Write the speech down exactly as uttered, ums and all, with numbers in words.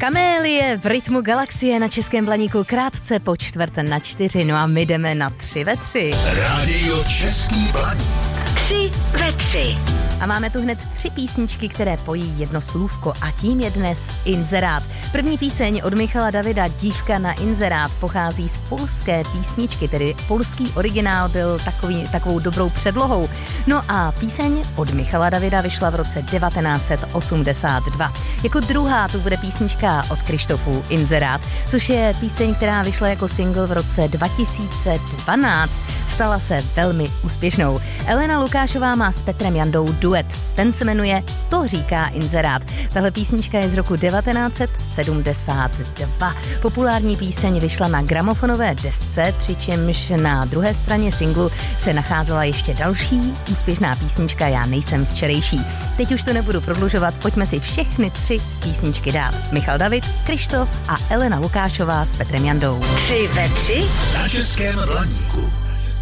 Kamélie v rytmu galaxie na Českém Blaníku krátce po čtvrt na čtyři, no a my jdeme na tři ve tři. Rádio Český Blaník. Tři ve tři. A máme tu hned tři písničky, které pojí jedno slůvko a tím je dnes Inzerát. První píseň od Michala Davida, Dívka na inzerát, pochází z polské písničky, tedy polský originál byl takový, takovou dobrou předlohou. No a píseň od Michala Davida vyšla v roce devatenáct set osmdesát dva. Jako druhá tu bude písnička od Krištofu Inzerát, což je píseň, která vyšla jako single v roce dva tisíce dvanáct. Stala se velmi úspěšnou. Elena Lukášová má s Petrem Jandou duet. Ten se jmenuje To říká Inzerát. Tahle písnička je z roku devatenáct set sedmdesát dva. Populární píseň vyšla na gramofonové desce, přičemž na druhé straně singlu se nacházela ještě další úspěšná písnička Já nejsem včerejší. Teď už to nebudu prodlužovat, pojďme si všechny tři písničky dát. Michal David, Krištof a Elena Lukášová s Petrem Jandou. Tři ve tři Na Českém Blaníku.